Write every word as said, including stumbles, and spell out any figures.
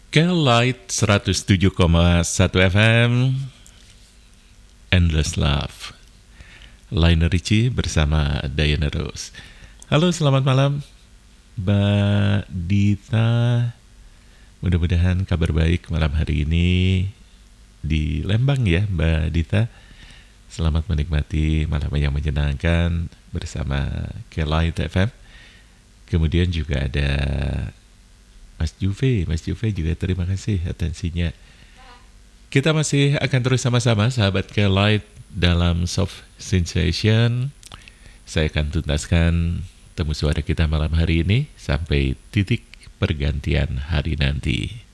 K-Light seratus tujuh koma satu F M, Endless Love. Lionel Richie bersama Diana Rose. Halo, selamat malam Mbak Dita. Mudah-mudahan kabar baik malam hari ini di Lembang ya Mbak Dita. Selamat menikmati malam yang menyenangkan bersama K-Light F M. Kemudian juga ada Mas Juve, Mas Juve juga terima kasih atensinya. Kita masih akan terus sama-sama sahabat K-Light dalam Soft Sensation. Saya akan tuntaskan temu suara kita malam hari ini sampai titik pergantian hari nanti.